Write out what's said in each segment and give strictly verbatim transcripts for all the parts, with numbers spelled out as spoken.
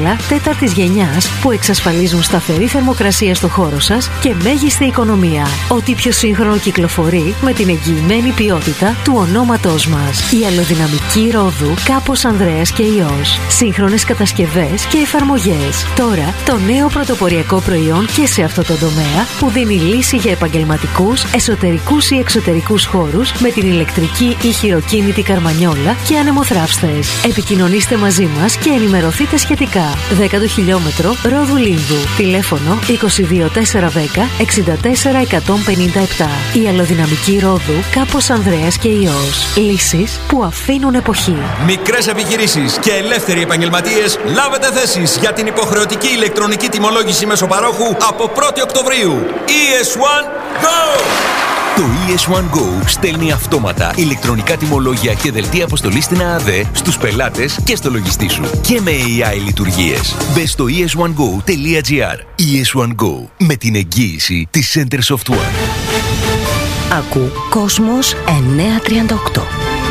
καρμανιόλα τέταρτης γενιάς που εξασφαλίζουν σταθερή θερμοκρασία στο χώρο σας και μέγιστη οικονομία. Ό,τι πιο σύγχρονο κυκλοφορεί με την εγγυημένη ποιότητα του ονόματός μας. Η αλλοδυναμική Ρόδου Κάπος Ανδρέας και Υιός. Σύγχρονες κατασκευές και εφαρμογές. Τώρα το νέο πρωτοποριακό προϊόν και σε αυτό το τομέα που δίνει λύση για επαγγελματικούς, εσωτερικούς ή εξωτερικούς χώρους με την ηλεκτρική ή χειροκίνητη καρμανιόλα και ανεμοθράυστες. Επικοινωνήστε μαζί μας και ενημερωθείτε σχετικά. δέκατο χιλιόμετρο Ρόδου Λίνδου. Τηλέφωνο είκοσι δύο τετρακόσια δέκα εξήντα τέσσερα εκατόν πενήντα επτά. Η αλλοδυναμική Ρόδου Κάπος Ανδρέας και Υιός. Λύσεις που αφήνουν εποχή. Μικρές επιχειρήσεις και ελεύθεροι επαγγελματίες, λάβετε θέσεις για την υποχρεωτική ηλεκτρονική τιμολόγηση μεσοπαρόχου από πρώτη Οκτωβρίου. ι ες ουάν Go! Το ι ες ουάν Go στέλνει αυτόματα ηλεκτρονικά τιμολόγια και δελτία αποστολής στην ΑΑΔΕ στους πελάτες και στο λογιστή σου. Και με έι άι λειτουργίες. Μπες στο ι ες ουάν γκο τελεία τζι άρ. ι ες ουάν Go, με την εγγύηση της Center Software. Ακού Κόσμος εννιακόσια τριάντα οκτώ.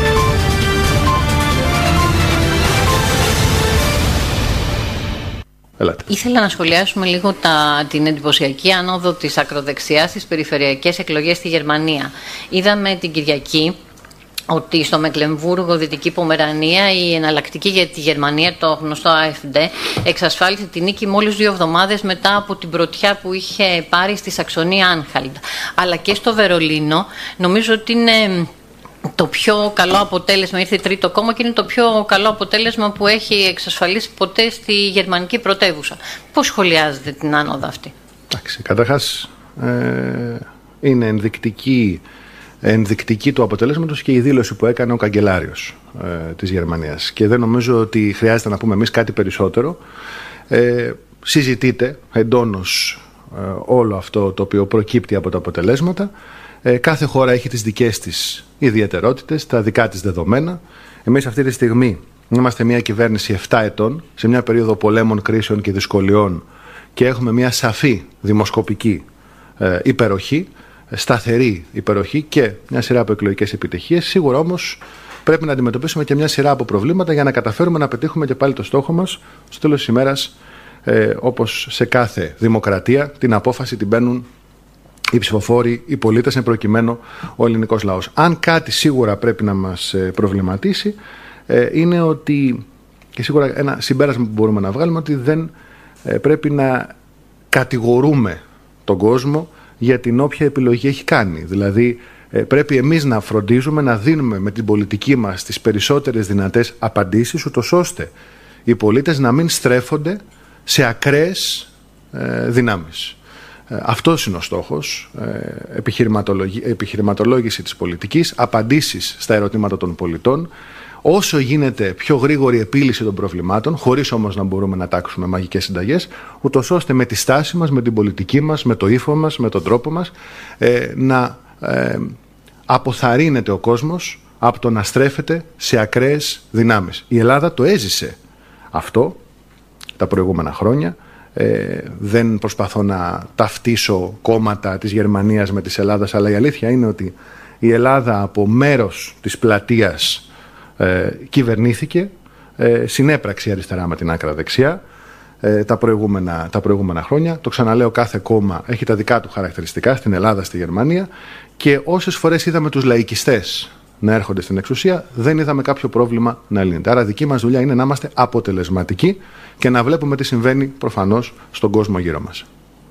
Ελάτε. Ήθελα να σχολιάσουμε λίγο τα, την εντυπωσιακή άνοδο της ακροδεξιάς στις περιφερειακές εκλογές στη Γερμανία. Είδαμε την Κυριακή ότι στο Μεκλεμβούργο, Δυτική Πομερανία, η εναλλακτική για τη Γερμανία, το γνωστό έι εφ ντι, εξασφάλισε τη νίκη μόλις δύο εβδομάδες μετά από την πρωτιά που είχε πάρει στη Σαξονία Άνχαλτ. Αλλά και στο Βερολίνο νομίζω ότι είναι το πιο καλό αποτέλεσμα, ήρθε τρίτο κόμμα και είναι το πιο καλό αποτέλεσμα που έχει εξασφαλίσει ποτέ στη γερμανική πρωτεύουσα. Πώς σχολιάζετε την άνοδο αυτή? Εντάξει, καταρχάς ε, είναι ενδεικτική, ενδεικτική του αποτελέσματος και η δήλωση που έκανε ο καγκελάριος ε, της Γερμανίας. Και δεν νομίζω ότι χρειάζεται να πούμε εμείς κάτι περισσότερο. Ε, συζητείται εντόνως ε, όλο αυτό το οποίο προκύπτει από τα αποτελέσματα. Ε, κάθε χώρα έχει τις δικές της ιδιαιτερότητες, τα δικά της δεδομένα. Εμείς αυτή τη στιγμή είμαστε μια κυβέρνηση επτά ετών, σε μια περίοδο πολέμων, κρίσεων και δυσκολιών και έχουμε μια σαφή δημοσκοπική ε, υπεροχή, σταθερή υπεροχή και μια σειρά από εκλογικές επιτυχίες. Σίγουρα όμως πρέπει να αντιμετωπίσουμε και μια σειρά από προβλήματα για να καταφέρουμε να πετύχουμε και πάλι το στόχο μας. Στο τέλος της ημέρας, ε, όπως σε κάθε δημοκρατία, την απόφαση την παίρνουν οι ψηφοφόροι, οι πολίτες, εν προκειμένου ο ελληνικός λαός. Αν κάτι σίγουρα πρέπει να μας προβληματίσει, ε, είναι ότι, και σίγουρα ένα συμπέρασμα που μπορούμε να βγάλουμε, ότι δεν ε, πρέπει να κατηγορούμε τον κόσμο για την όποια επιλογή έχει κάνει. Δηλαδή ε, πρέπει εμείς να φροντίζουμε να δίνουμε με την πολιτική μας τις περισσότερες δυνατές απαντήσεις, ούτως ώστε οι πολίτες να μην στρέφονται σε ακραίες ε, δυνάμεις. Αυτός είναι ο στόχος, επιχειρηματολόγηση της πολιτικής, απαντήσεις στα ερωτήματα των πολιτών, όσο γίνεται πιο γρήγορη επίλυση των προβλημάτων, χωρίς όμως να μπορούμε να τάξουμε μαγικές συνταγές, ούτως ώστε με τη στάση μας, με την πολιτική μας, με το ύφο μας, με τον τρόπο μας, να αποθαρρύνεται ο κόσμος από το να στρέφεται σε ακραίες δυνάμεις. Η Ελλάδα το έζησε αυτό τα προηγούμενα χρόνια. Ε, δεν προσπαθώ να ταυτίσω κόμματα της Γερμανίας με της Ελλάδας, αλλά η αλήθεια είναι ότι η Ελλάδα από μέρος της πλατείας ε, κυβερνήθηκε, ε, συνέπραξε η αριστερά με την άκρα δεξιά ε, τα, προηγούμενα, τα προηγούμενα χρόνια. Το ξαναλέω, κάθε κόμμα έχει τα δικά του χαρακτηριστικά στην Ελλάδα, στη Γερμανία, και όσες φορές είδαμε τους λαϊκιστές να έρχονται στην εξουσία, δεν είδαμε κάποιο πρόβλημα να λύνεται. Άρα δική μας δουλειά είναι να είμαστε αποτελεσματικοί και να βλέπουμε τι συμβαίνει προφανώς στον κόσμο γύρω μας.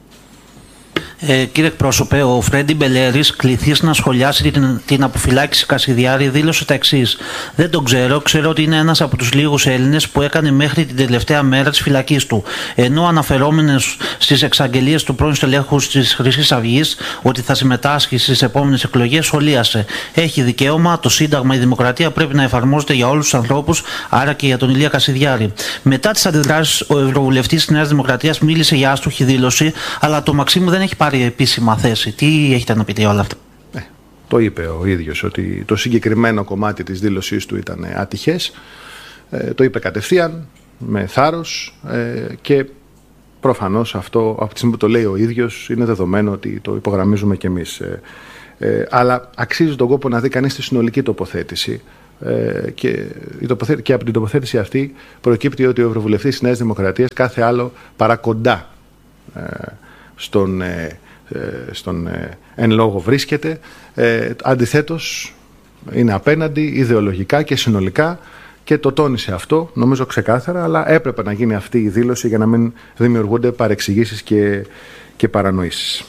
Ε, κύριε εκπρόσωπε, ο Φρέντι Μπελέρης, κληθείς να σχολιάσει την, την αποφυλάκηση Κασιδιάρη, δήλωσε τα εξής: δεν τον ξέρω, ξέρω ότι είναι ένας από τους λίγους Έλληνες που έκανε μέχρι την τελευταία μέρα της φυλακής του. Ενώ αναφερόμενος στις εξαγγελίες του πρώην στελέχους της Χρυσής Αυγής ότι θα συμμετάσχει στις επόμενες εκλογές, σχολίασε: έχει δικαίωμα, το Σύνταγμα, η δημοκρατία πρέπει να εφαρμόζεται για όλους τους ανθρώπους, άρα και για τον Ηλία Κασιδιάρη. Μετά τις αντιδράσεις, ο Ευρωβουλευτής της Νέας Δημοκρατίας μίλησε για άστοχη δήλωση, αλλά το Μαξίμου δεν έχει πάρει επίσημα θέση. Τι έχετε να πείτε για όλα αυτά? Ε, το είπε ο ίδιος ότι το συγκεκριμένο κομμάτι της δήλωσής του ήταν ατυχές. Ε, το είπε κατευθείαν, με θάρρος, ε, και προφανώς αυτό, από τη στιγμή που το λέει ο ίδιος, είναι δεδομένο ότι το υπογραμμίζουμε κι εμείς. Ε, ε, αλλά αξίζει τον κόπο να δει κανείς τη συνολική τοποθέτηση ε, και, η τοποθέτηση, και από την τοποθέτηση αυτή προκύπτει ότι ο Ευρωβουλευτής της Νέας Δημοκρατίας κάθε άλλο παρά κοντά ε, στον, ε, στον ε, εν λόγω βρίσκεται. Ε, αντιθέτως είναι απέναντι ιδεολογικά και συνολικά και το τόνισε αυτό νομίζω ξεκάθαρα, αλλά έπρεπε να γίνει αυτή η δήλωση για να μην δημιουργούνται παρεξηγήσεις και, και παρανοήσεις.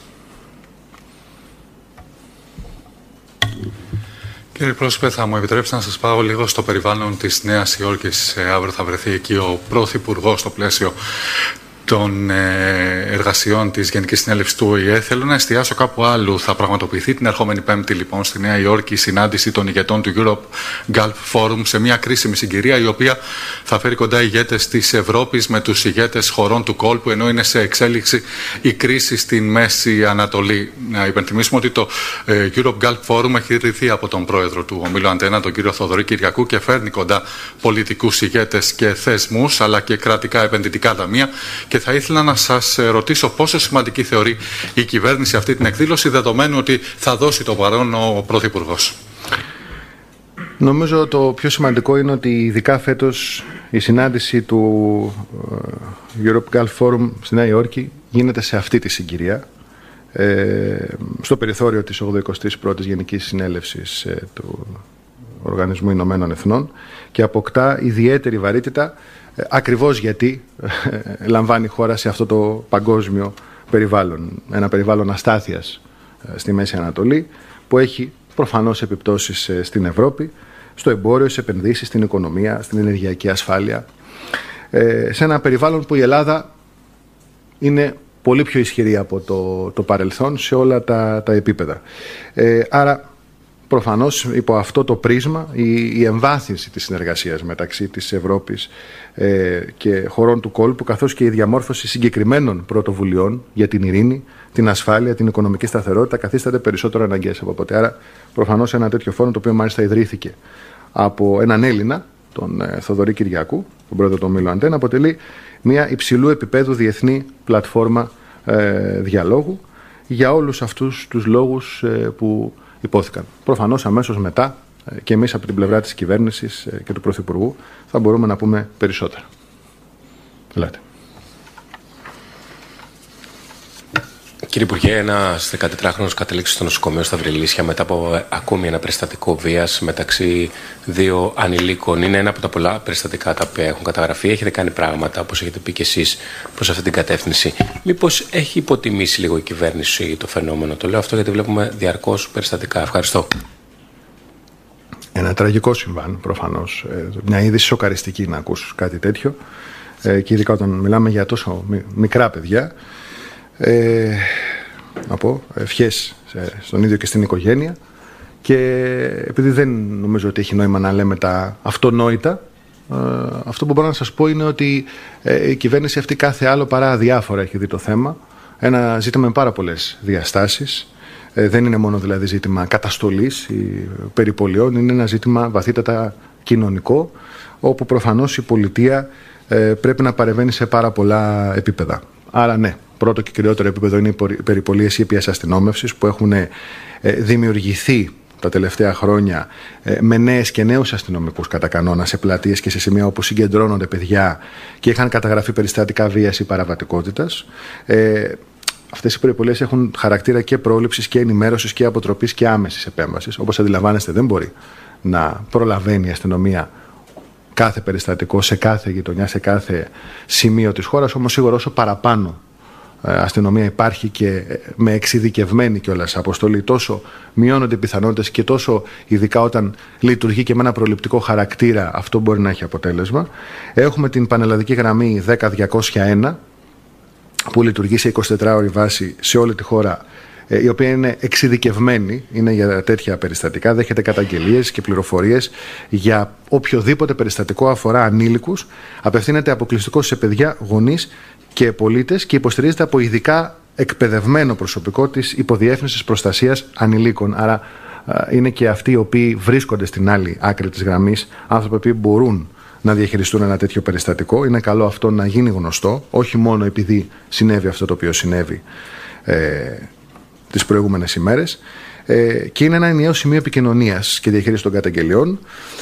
Κύριε Πρόσωπε, θα μου επιτρέψετε να σας πάω λίγο στο περιβάλλον της Νέας Υόρκης. Αύριο θα βρεθεί εκεί ο Πρωθυπουργός στο πλαίσιο των εργασιών της Γενικής Συνέλευσης του Ο Η Ε. Θέλω να εστιάσω κάπου άλλου. Θα πραγματοποιηθεί την ερχόμενη Πέμπτη, λοιπόν, στη Νέα Υόρκη η συνάντηση των ηγετών του Europe Gulf Forum σε μια κρίσιμη συγκυρία, η οποία θα φέρει κοντά ηγέτες της Ευρώπης με τους ηγέτες χωρών του κόλπου, ενώ είναι σε εξέλιξη η κρίση στην Μέση Ανατολή. Να υπενθυμίσουμε ότι το Europe Gulf Forum έχει ιδρυθεί από τον πρόεδρο του ομίλου Αντένα, τον κύριο Θοδωρή Κυριακού, και φέρνει κοντά πολιτικούς ηγέτες και θεσμούς, αλλά και κρατικά επενδυτικά ταμεία. Και θα ήθελα να σας ρωτήσω πόσο σημαντική θεωρεί η κυβέρνηση αυτή την εκδήλωση, δεδομένου ότι θα δώσει το παρόν ο Πρωθυπουργός. Νομίζω το πιο σημαντικό είναι ότι ειδικά φέτος η συνάντηση του Europe Gulf Forum στη Νέα Υόρκη γίνεται σε αυτή τη συγκυρία, ε, στο περιθώριο της ογδοηκοστής πρώτης Γενικής Συνέλευσης ε, του Οργανισμού Ηνωμένων Εθνών, και αποκτά ιδιαίτερη βαρύτητα ε, ακριβώς γιατί ε, λαμβάνει χώρα σε αυτό το παγκόσμιο περιβάλλον, ένα περιβάλλον αστάθειας ε, στη Μέση Ανατολή, που έχει προφανώς επιπτώσεις ε, στην Ευρώπη, στο εμπόριο, στις επενδύσεις, στην οικονομία, στην ενεργειακή ασφάλεια, ε, σε ένα περιβάλλον που η Ελλάδα είναι πολύ πιο ισχυρή από το, το παρελθόν σε όλα τα, τα επίπεδα. Ε, άρα, προφανώς, υπό αυτό το πρίσμα, η, η εμβάθυνση της συνεργασίας μεταξύ της Ευρώπης ε, και χωρών του κόλπου, καθώς και η διαμόρφωση συγκεκριμένων πρωτοβουλειών για την ειρήνη, την ασφάλεια, την οικονομική σταθερότητα, καθίσταται περισσότερο αναγκαίες από ποτέ. Άρα, προφανώς, ένα τέτοιο φόρουμ, το οποίο μάλιστα ιδρύθηκε από έναν Έλληνα, τον ε, Θοδωρή Κυριακού, τον πρόεδρο του ομίλου Αντένα, αποτελεί μια υψηλού επίπεδου διεθνή πλατφόρμα ε, διαλόγου για όλους αυτούς τους λόγους ε, που υπόθηκαν. Προφανώς αμέσως μετά ε, και εμείς από την πλευρά της κυβέρνησης ε, και του Πρωθυπουργού θα μπορούμε να πούμε περισσότερα. Ελάτε. Κύριε Υπουργέ, ένας δεκατετράχρονος κατέληξε στο νοσοκομείο στα Βρυλίσια μετά από ακόμη ένα περιστατικό βίας μεταξύ δύο ανηλίκων. Είναι ένα από τα πολλά περιστατικά τα οποία έχουν καταγραφεί. Έχετε κάνει πράγματα, όπως έχετε πει και εσείς, προς αυτή την κατεύθυνση. Μήπως έχει υποτιμήσει λίγο η κυβέρνηση το φαινόμενο? Το λέω αυτό γιατί βλέπουμε διαρκώς περιστατικά. Ευχαριστώ. Ένα τραγικό συμβάν, προφανώς. Μια είδηση σοκαριστική να ακούσεις κάτι τέτοιο. Και ειδικά όταν μιλάμε για τόσο μικρά παιδιά. Ε, να πω, ευχές στον ίδιο και στην οικογένεια, και επειδή δεν νομίζω ότι έχει νόημα να λέμε τα αυτονόητα, ε, αυτό που μπορώ να σας πω είναι ότι ε, η κυβέρνηση αυτή κάθε άλλο παρά αδιάφορα έχει δει το θέμα. Ένα ζήτημα με πάρα πολλές διαστάσεις, ε, δεν είναι μόνο δηλαδή ζήτημα καταστολής ή περιπολιών, είναι ένα ζήτημα βαθύτατα κοινωνικό, όπου προφανώς η πολιτεία ε, πρέπει να παρεμβαίνει σε πάρα πολλά επίπεδα. Άρα ναι, πρώτο και κυριότερο επίπεδο είναι οι περιπολίες ήπιας αστυνόμευσης που έχουν ε, δημιουργηθεί τα τελευταία χρόνια ε, με νέες και νέους αστυνομικούς κατά κανόνα σε πλατείες και σε σημεία όπου συγκεντρώνονται παιδιά και είχαν καταγραφεί περιστατικά βίας ή παραβατικότητας. Ε, αυτές οι περιπολίες έχουν χαρακτήρα και πρόληψης και ενημέρωσης και αποτροπής και άμεσης επέμβασης. Όπως αντιλαμβάνεστε, δεν μπορεί να προλαβαίνει η αστυνομία κάθε περιστατικό σε κάθε γειτονιά, σε κάθε σημείο της χώρας, όμως σίγουρα όσο παραπάνω αστυνομία υπάρχει και με εξειδικευμένη κιόλας αποστολή, τόσο μειώνονται οι πιθανότητες και τόσο ειδικά όταν λειτουργεί και με ένα προληπτικό χαρακτήρα αυτό μπορεί να έχει αποτέλεσμα. Έχουμε την πανελλαδική γραμμή δέκα διακόσια ένα που λειτουργεί σε εικοσιτετράωρη βάση σε όλη τη χώρα, η οποία είναι εξειδικευμένη, είναι για τέτοια περιστατικά, δέχεται καταγγελίες και πληροφορίες για οποιοδήποτε περιστατικό αφορά ανήλικους, απευθύνεται αποκλειστικώς σε παιδιά, γονείς και πολίτες και υποστηρίζεται από ειδικά εκπαιδευμένο προσωπικό της Υποδιεύθυνσης Προστασίας Ανηλίκων. Άρα είναι και αυτοί οι οποίοι βρίσκονται στην άλλη άκρη της γραμμής, άνθρωποι που μπορούν να διαχειριστούν ένα τέτοιο περιστατικό. Είναι καλό αυτό να γίνει γνωστό, όχι μόνο επειδή συνέβη αυτό το οποίο συνέβη ε, τις προηγούμενες ημέρες, ε, και είναι ένα ενιαίο σημείο επικοινωνίας και διαχείρισης των καταγγελιών.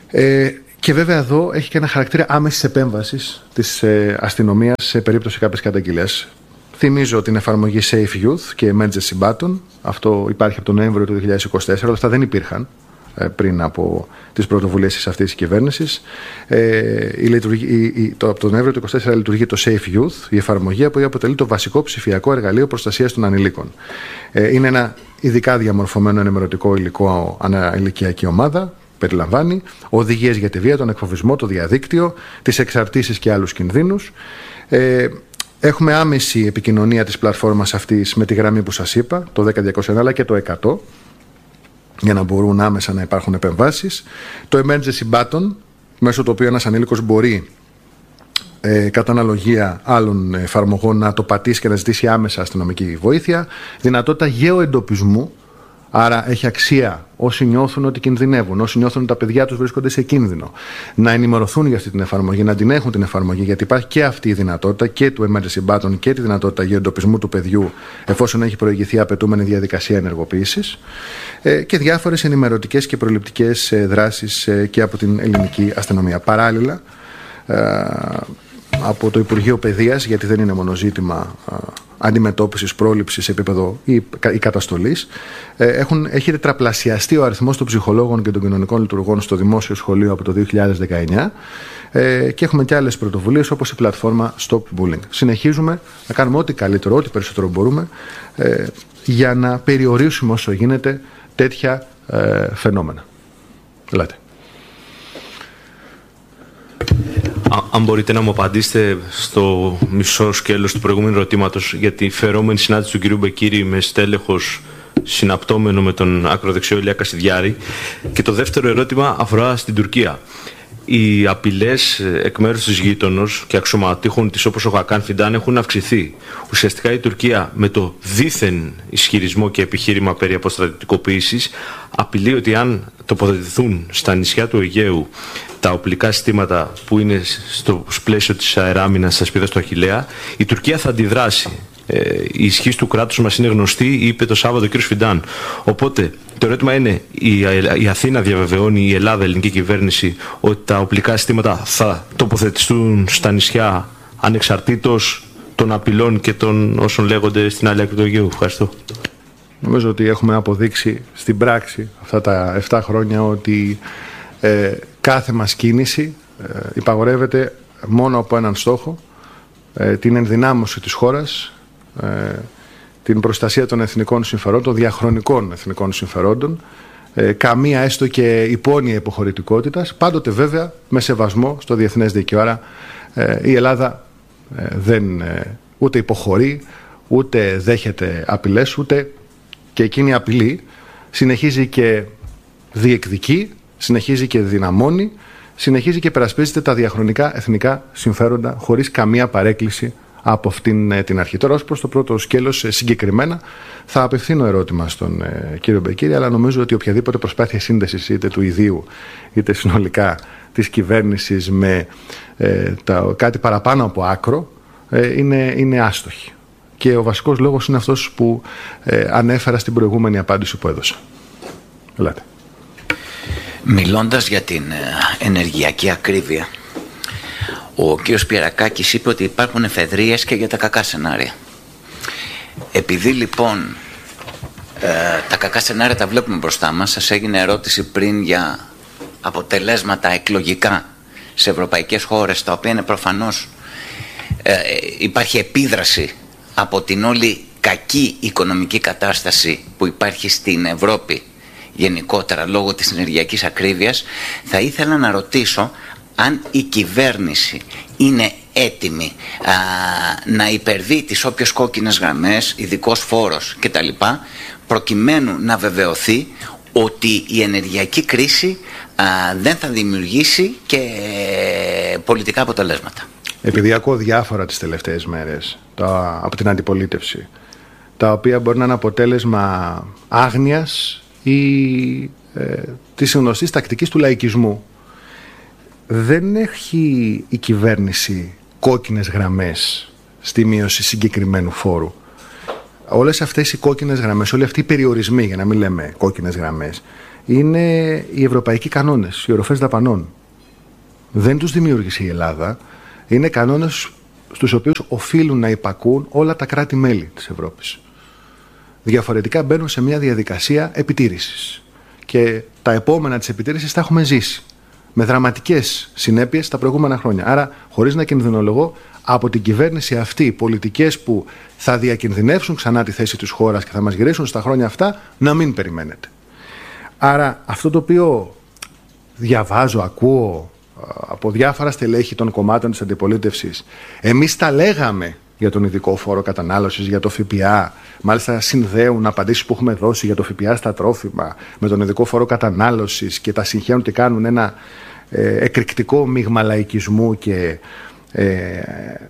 Ε, και βέβαια εδώ έχει και ένα χαρακτήρα άμεσης επέμβασης της ε, αστυνομίας σε περίπτωση κάποιες καταγγελίες. Θυμίζω την εφαρμογή Safe Youth και Emergency Button. Αυτό υπάρχει από τον Νοέμβριο του δύο χιλιάδες είκοσι τέσσερα, αλλά αυτά δεν υπήρχαν πριν από τις πρωτοβουλίες της αυτής της κυβέρνησης. Ε, η λειτουργή, η, η, το, από τον Νοέμβριο του δύο χιλιάδες είκοσι τέσσερα λειτουργεί το Safe Youth, η εφαρμογή που αποτελεί το βασικό ψηφιακό εργαλείο προστασίας των ανηλίκων. Ε, είναι ένα ειδικά διαμορφωμένο ενημερωτικό υλικό αναηλικιακή ομάδα. Περιλαμβάνει οδηγίες για τη βία, τον εκφοβισμό, το διαδίκτυο, τις εξαρτήσεις και άλλους κινδύνους. Ε, έχουμε άμεση επικοινωνία της πλατφόρμας αυτής με τη γραμμή που σας είπα, το δέκα διακόσια ένα αλλά και το εκατό, για να μπορούν άμεσα να υπάρχουν επεμβάσεις. Το Emergency Button, μέσω του οποίου ένας ανήλικος μπορεί ε, κατά αναλογία άλλων εφαρμογών να το πατήσει και να ζητήσει άμεσα αστυνομική βοήθεια. Δυνατότητα γεωεντοπισμού. Άρα έχει αξία όσοι νιώθουν ότι κινδυνεύουν, όσοι νιώθουν ότι τα παιδιά τους βρίσκονται σε κίνδυνο, να ενημερωθούν για αυτή την εφαρμογή, να την έχουν την εφαρμογή, γιατί υπάρχει και αυτή η δυνατότητα και του Emergency Button και τη δυνατότητα γεωεντοπισμού του παιδιού, εφόσον έχει προηγηθεί απαιτούμενη διαδικασία ενεργοποίησης, και διάφορες ενημερωτικές και προληπτικές δράσεις και από την ελληνική αστυνομία. Παράλληλα, από το Υπουργείο Παιδείας, γιατί δεν είναι μόνο ζήτημα αντιμετώπισης, πρόληψης σε επίπεδο ή, ή καταστολής, έχουν, έχει τετραπλασιαστεί ο αριθμός των ψυχολόγων και των κοινωνικών λειτουργών στο δημόσιο σχολείο από το δύο χιλιάδες δεκαεννιά ε, και έχουμε και άλλες πρωτοβουλίες όπως η πλατφόρμα Stop Bullying. Συνεχίζουμε να κάνουμε ό,τι καλύτερο, ό,τι περισσότερο μπορούμε ε, για να περιορίσουμε όσο γίνεται τέτοια ε, φαινόμενα. Ελάτε. Αν μπορείτε να μου απαντήσετε στο μισό σκέλος του προηγούμενου ερωτήματος για τη φερόμενη συνάντηση του κ. Μπεκύρη με στέλεχος συναπτώμενο με τον ακροδεξιό Ηλία Κασιδιάρη. Και το δεύτερο ερώτημα αφορά στην Τουρκία. Οι απειλές εκ μέρους της γείτονος και αξιωματούχων της όπως ο Χακάν Φιντάν έχουν αυξηθεί. Ουσιαστικά η Τουρκία με το δίθεν ισχυρισμό και επιχείρημα περί αποστρατιωτικοποίησης απειλεί ότι αν τοποθετηθούν στα νησιά του Αιγαίου τα οπλικά συστήματα που είναι στο πλαίσιο της αεράμινας στα σπίδα του Αχιλλέα, η Τουρκία θα αντιδράσει. Ε, η ισχύς του κράτους μας είναι γνωστή, είπε το Σάββατο ο κ. Φιντάν. Οπότε το ερώτημα είναι, η, η Αθήνα διαβεβαιώνει, η Ελλάδα, η ελληνική κυβέρνηση, ότι τα οπλικά συστήματα θα τοποθετηθούν στα νησιά ανεξαρτήτως των απειλών και των όσων λέγονται στην άλλη άκρη του Αιγαίου? Ευχαριστώ. Νομίζω ότι έχουμε αποδείξει στην πράξη αυτά τα επτά χρόνια ότι ε, κάθε μας κίνηση ε, υπαγορεύεται μόνο από έναν στόχο, ε, την ενδυνάμωση της χώρας, ε, την προστασία των εθνικών συμφερόντων, των διαχρονικών εθνικών συμφερόντων, ε, καμία έστω και υπόνοια υποχωρητικότητας, πάντοτε βέβαια με σεβασμό στο διεθνές δίκαιο. Άρα ε, η Ελλάδα ε, δεν ε, ούτε υποχωρεί, ούτε δέχεται απειλές, ούτε και εκείνη απειλή, συνεχίζει και διεκδικεί, συνεχίζει και δυναμώνει, συνεχίζει και περασπίζεται τα διαχρονικά εθνικά συμφέροντα χωρίς καμία παρέκκληση από αυτήν την αρχή. Τώρα, ως προς το πρώτο σκέλος συγκεκριμένα, θα απευθύνω ερώτημα στον ε, κύριο Μπεκύρη, αλλά νομίζω ότι οποιαδήποτε προσπάθεια σύνδεσης είτε του ιδίου είτε συνολικά της κυβέρνησης με ε, τα, κάτι παραπάνω από άκρο ε, είναι, είναι άστοχη. Και ο βασικός λόγος είναι αυτός που ε, ανέφερα στην προηγούμενη απάντηση που έδωσα. Ελάτε. Μιλώντας για την ενεργειακή ακρίβεια, ο κ. Σπυρακάκης είπε ότι υπάρχουν εφεδρείες και για τα κακά σενάρια. Επειδή λοιπόν ε, τα κακά σενάρια τα βλέπουμε μπροστά μας, σας έγινε ερώτηση πριν για αποτελέσματα εκλογικά σε ευρωπαϊκές χώρες, τα οποία είναι προφανώς ε, υπάρχει επίδραση από την όλη κακή οικονομική κατάσταση που υπάρχει στην Ευρώπη γενικότερα λόγω της ενεργειακής ακρίβειας. Θα ήθελα να ρωτήσω αν η κυβέρνηση είναι έτοιμη α, να υπερβεί τις όποιες κόκκινες γραμμές, ειδικός φόρος κτλ, προκειμένου να βεβαιωθεί ότι η ενεργειακή κρίση α, δεν θα δημιουργήσει και πολιτικά αποτελέσματα. Επειδή ακούω διάφορα τις τελευταίες μέρες τα, από την αντιπολίτευση, τα οποία μπορεί να είναι αποτέλεσμα άγνοιας ή ε, της γνωστής τακτικής του λαϊκισμού, δεν έχει η κυβέρνηση κόκκινες γραμμές στη μείωση συγκεκριμένου φόρου. Όλες αυτές οι κόκκινες γραμμές, όλοι αυτοί οι περιορισμοί, για να μην λέμε κόκκινες γραμμές, είναι οι ευρωπαϊκοί κανόνες, οι οροφές δαπανών. Δεν τους δημιούργησε η Ελλάδα. Είναι κανόνες στους οποίους οφείλουν να υπακούν όλα τα κράτη-μέλη της Ευρώπης. Διαφορετικά μπαίνουν σε μια διαδικασία επιτήρησης. Και τα επόμενα της επιτήρησης τα έχουμε ζήσει. Με δραματικές συνέπειες τα προηγούμενα χρόνια. Άρα, χωρίς να κινδυνολογώ, από την κυβέρνηση αυτή, οι πολιτικές που θα διακινδυνεύσουν ξανά τη θέση της χώρας και θα μας γυρίσουν στα χρόνια αυτά, να μην περιμένετε. Άρα, αυτό το οποίο διαβάζω, ακούω από διάφορα στελέχη των κομμάτων της αντιπολίτευσης, εμείς τα λέγαμε για τον ειδικό φόρο κατανάλωσης, για το ΦΠΑ. Μάλιστα συνδέουν απαντήσεις που έχουμε δώσει για το ΦΠΑ στα τρόφιμα με τον ειδικό φόρο κατανάλωσης και τα συγχαίουν και κάνουν ένα ε, εκρηκτικό μείγμα λαϊκισμού και ε,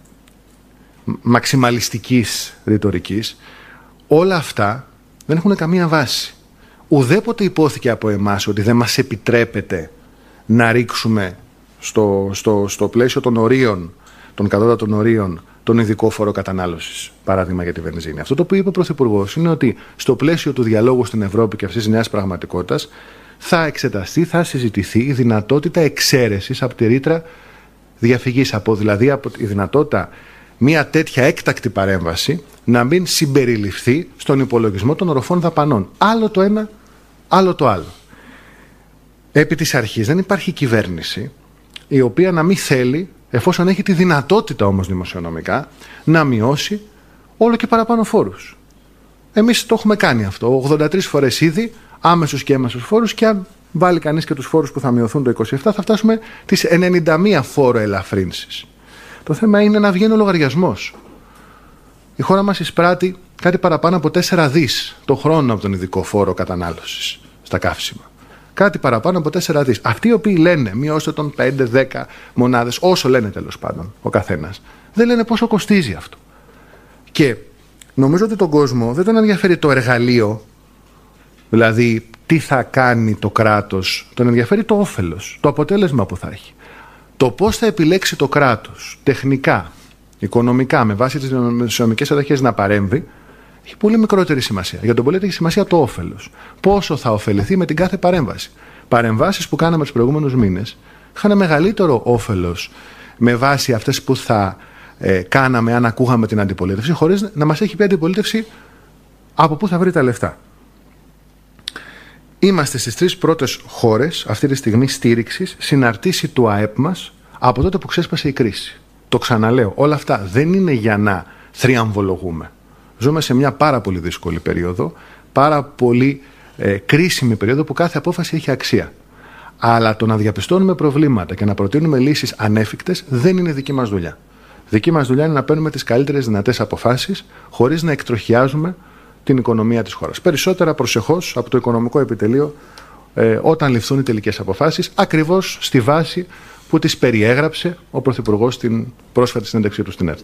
μαξιμαλιστικής ρητορικής. Όλα αυτά δεν έχουν καμία βάση. Ουδέποτε υπόθηκε από εμάς ότι δεν μας επιτρέπεται να ρίξουμε στο, στο, στο πλαίσιο των ορίων, των κατώτατων ορίων, τον ειδικό φόρο κατανάλωσης, παράδειγμα για τη βενζίνη. Αυτό το που είπε ο Πρωθυπουργός είναι ότι στο πλαίσιο του διαλόγου στην Ευρώπη και αυτής της νέας πραγματικότητας θα εξεταστεί, θα συζητηθεί η δυνατότητα εξαίρεσης από τη ρήτρα διαφυγής, από, δηλαδή από η δυνατότητα μια τέτοια έκτακτη παρέμβαση να μην συμπεριληφθεί στον υπολογισμό των οροφών δαπανών. Άλλο το ένα, άλλο το άλλο. Επί της αρχής δεν υπάρχει κυβέρνηση η οποία να μην θέλει, εφόσον έχει τη δυνατότητα όμως δημοσιονομικά, να μειώσει όλο και παραπάνω φόρους. Εμείς το έχουμε κάνει αυτό ογδόντα τρεις φορές ήδη, άμεσους και έμεσους φόρους, και αν βάλει κανείς και τους φόρους που θα μειωθούν το είκοσι επτά θα φτάσουμε τις ενενήντα μία φόρο ελαφρύνσεις. Το θέμα είναι να βγαίνει ο λογαριασμός. Η χώρα μας εισπράττει κάτι παραπάνω από τέσσερα δις το χρόνο από τον ειδικό φόρο κατανάλωσης στα καύσιμα. Κάτι παραπάνω από τέσσερα δις. Αυτοί οι οποίοι λένε μειώστε τον πέντε δέκα μονάδες, όσο λένε τέλος πάντων ο καθένας, δεν λένε πόσο κοστίζει αυτό. Και νομίζω ότι τον κόσμο δεν τον ενδιαφέρει το εργαλείο, δηλαδή τι θα κάνει το κράτος, τον ενδιαφέρει το όφελος, το αποτέλεσμα που θα έχει. Το πώς θα επιλέξει το κράτος τεχνικά, οικονομικά, με βάση τις δημοσιονομικές αταχές να παρέμβει, έχει πολύ μικρότερη σημασία. Για τον πολίτη έχει σημασία το όφελος. Πόσο θα ωφεληθεί με την κάθε παρέμβαση. Παρεμβάσεις που κάναμε τους προηγούμενους μήνες είχαν μεγαλύτερο όφελος με βάση αυτές που θα ε, κάναμε αν ακούγαμε την αντιπολίτευση, χωρίς να μας έχει πει αντιπολίτευση από πού θα βρει τα λεφτά. Είμαστε στις τρεις πρώτες χώρες αυτή τη στιγμή στήριξης, συναρτήσει του ΑΕΠ μας από τότε που ξέσπασε η κρίση. Το ξαναλέω, όλα αυτά δεν είναι για να θριαμβολογούμε. Ζούμε σε μια πάρα πολύ δύσκολη περίοδο, πάρα πολύ ε, κρίσιμη περίοδο που κάθε απόφαση έχει αξία. Αλλά το να διαπιστώνουμε προβλήματα και να προτείνουμε λύσεις ανέφικτες δεν είναι δική μας δουλειά. Δική μας δουλειά είναι να παίρνουμε τις καλύτερες δυνατές αποφάσεις χωρίς να εκτροχιάζουμε την οικονομία της χώρας. Περισσότερα προσεχώς από το οικονομικό επιτελείο ε, όταν ληφθούν οι τελικές αποφάσεις, ακριβώς στη βάση που τις περιέγραψε ο Πρωθυπουργός στην πρόσφατη συνέντευξή του στην ΕΡΤ.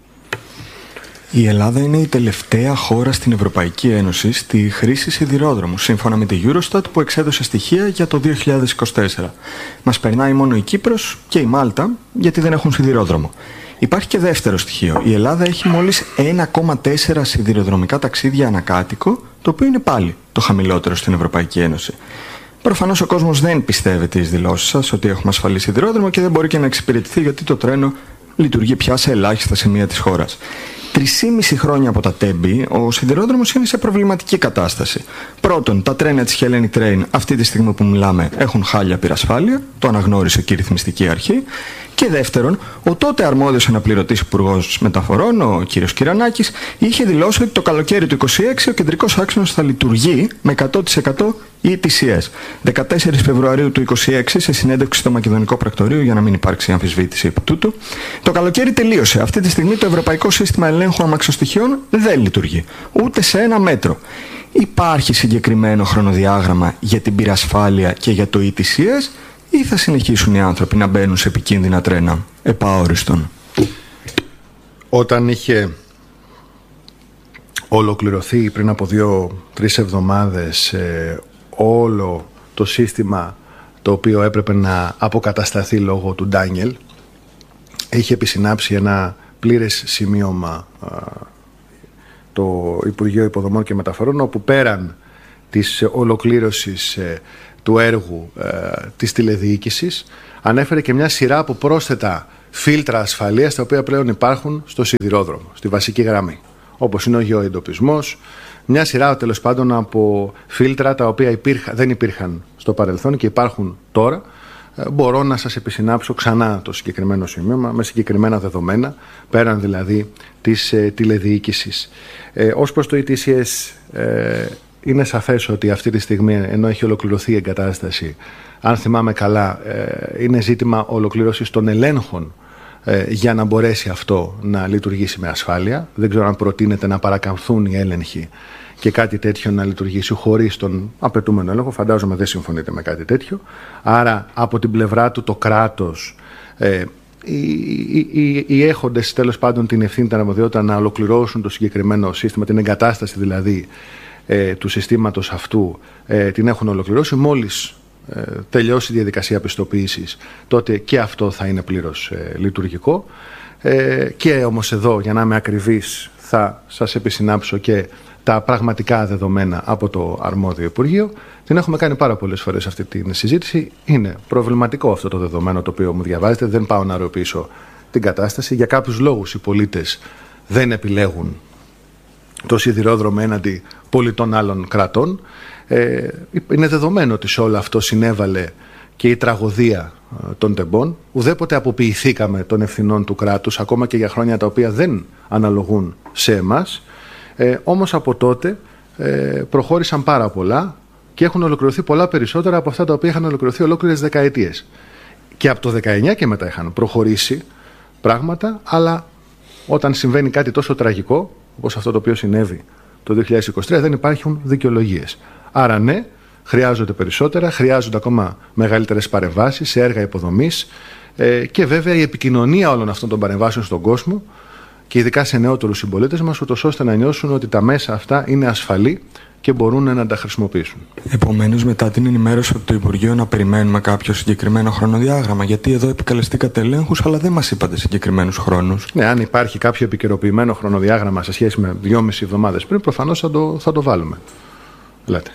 Η Ελλάδα είναι η τελευταία χώρα στην Ευρωπαϊκή Ένωση στη χρήση σιδηρόδρομου, σύμφωνα με τη Eurostat που εξέδωσε στοιχεία για το δύο χιλιάδες είκοσι τέσσερα. Μας περνάει μόνο η Κύπρος και η Μάλτα, γιατί δεν έχουν σιδηρόδρομο. Υπάρχει και δεύτερο στοιχείο. Η Ελλάδα έχει μόλις ένα κόμμα τέσσερα σιδηροδρομικά ταξίδια ανακάτοικο, το οποίο είναι πάλι το χαμηλότερο στην Ευρωπαϊκή Ένωση. Προφανώς ο κόσμος δεν πιστεύει τις δηλώσεις σας ότι έχουμε ασφαλή σιδηρόδρομο και δεν μπορεί και να εξυπηρετηθεί γιατί το τρένο λειτουργεί πια σε ελάχιστα σημεία της χώρας. Τρεισήμιση χρόνια από τα τέμπη, ο σιδηρόδρομος είναι σε προβληματική κατάσταση. Πρώτον, τα τρένα της Hellenic Train αυτή τη στιγμή που μιλάμε έχουν χάλια πυρασφάλεια, το αναγνώρισε και η ρυθμιστική αρχή. Και δεύτερον, ο τότε αρμόδιος αναπληρωτής υπουργός μεταφορών, ο κ. Κυρανάκης, είχε δηλώσει ότι το καλοκαίρι του είκοσι έξι ο κεντρικός άξονας θα λειτουργεί με εκατό τοις εκατό ι τι σι ες. δεκατέσσερις Φεβρουαρίου του είκοσι έξι, σε συνέντευξη στο Μακεδονικό Πρακτορείο, για να μην υπάρξει αμφισβήτηση επί τούτου, το καλοκαίρι τελείωσε. Αυτή τη στιγμή το Ευρωπαϊκό Σύστημα Ελέγχου Αμαξοστοιχείων δεν λειτουργεί, ούτε σε ένα μέτρο. Υπάρχει συγκεκριμένο χρονοδιάγραμμα για την πυρασφάλεια και για το ι τι σι ες, ή θα συνεχίσουν οι άνθρωποι να μπαίνουν σε επικίνδυνα τρένα επαόριστον? Όταν είχε ολοκληρωθεί πριν από δύο-τρεις εβδομάδες ε, όλο το σύστημα το οποίο έπρεπε να αποκατασταθεί λόγω του Ντάνιελ, είχε επισυνάψει ένα πλήρες σημείωμα ε, το Υπουργείο Υποδομών και Μεταφορών, όπου πέραν της ολοκλήρωσης ε, του έργου ε, της τηλεδιοίκησης, ανέφερε και μια σειρά από πρόσθετα φίλτρα ασφαλείας τα οποία πλέον υπάρχουν στο σιδηρόδρομο, στη βασική γραμμή, όπως είναι ο γεωεντοπισμός, μια σειρά τέλος πάντων από φίλτρα τα οποία υπήρχα, δεν υπήρχαν στο παρελθόν και υπάρχουν τώρα. Μπορώ να σας επισυνάψω ξανά το συγκεκριμένο σημείο με συγκεκριμένα δεδομένα, πέραν δηλαδή της ε, τηλεδιοίκησης. Ε, ως προς το ι τι σι ες, ε, είναι σαφές ότι αυτή τη στιγμή, ενώ έχει ολοκληρωθεί η εγκατάσταση, αν θυμάμαι καλά, ε, είναι ζήτημα ολοκλήρωσης των ελέγχων ε, για να μπορέσει αυτό να λειτουργήσει με ασφάλεια. Δεν ξέρω αν προτείνεται να παρακαμφθούν οι έλεγχοι και κάτι τέτοιο να λειτουργήσει χωρίς τον απαιτούμενο έλεγχο. Φαντάζομαι δεν συμφωνείτε με κάτι τέτοιο. Άρα από την πλευρά του το κράτος, ε, οι, οι, οι, οι έχοντες τέλος πάντων την ευθύνη, την αρμοδιότητα να ολοκληρώσουν το συγκεκριμένο σύστημα, την εγκατάσταση δηλαδή ε, του συστήματος αυτού, ε, την έχουν ολοκληρώσει. Μόλις ε, τελειώσει η διαδικασία πιστοποίησης, τότε και αυτό θα είναι πλήρως ε, λειτουργικό. Ε, και όμως εδώ, για να είμαι ακριβής, θα σας επισυνάψω και τα πραγματικά δεδομένα από το αρμόδιο Υπουργείο. Την έχουμε κάνει πάρα πολλές φορές αυτή τη συζήτηση. Είναι προβληματικό αυτό το δεδομένο το οποίο μου διαβάζετε. Δεν πάω να αεροποιήσω την κατάσταση. Για κάποιους λόγους οι πολίτες δεν επιλέγουν το σιδηρόδρομο έναντι πολιτών άλλων κρατών. Ε, είναι δεδομένο ότι σε όλο αυτό συνέβαλε και η τραγωδία των τεμπών. Ουδέποτε αποποιηθήκαμε των ευθυνών του κράτους, ακόμα και για χρόνια τα οποία δεν αναλογούν σε εμάς. Ε, όμως από τότε ε, προχώρησαν πάρα πολλά και έχουν ολοκληρωθεί πολλά περισσότερα από αυτά τα οποία είχαν ολοκληρωθεί ολόκληρες δεκαετίες. Και από το δεκαεννιά και μετά είχαν προχωρήσει πράγματα, αλλά όταν συμβαίνει κάτι τόσο τραγικό όπως αυτό το οποίο συνέβη το δύο χιλιάδες είκοσι τρία, δεν υπάρχουν δικαιολογίες. Άρα ναι, χρειάζονται περισσότερα, χρειάζονται ακόμα μεγαλύτερες παρεμβάσεις σε έργα υποδομής ε, και βέβαια η επικοινωνία όλων αυτών των παρεμβάσεων στον κόσμο και ειδικά σε νεότερους συμπολίτες μας, ούτως ώστε να νιώσουν ότι τα μέσα αυτά είναι ασφαλή και μπορούν να τα χρησιμοποιήσουν. Επομένως, μετά την ενημέρωση από το Υπουργείο, να περιμένουμε κάποιο συγκεκριμένο χρονοδιάγραμμα, γιατί εδώ επικαλεστήκατε ελέγχους, αλλά δεν μας είπατε συγκεκριμένους χρόνους. Ναι, αν υπάρχει κάποιο επικαιροποιημένο χρονοδιάγραμμα σε σχέση με δυόμιση εβδομάδες πριν, προφανώς θα το, θα το βάλουμε. Λέτε.